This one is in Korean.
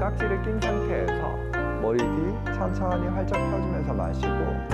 깍지를 낀 상태에서 머리 뒤 천천히 활짝 펴주면서 마시고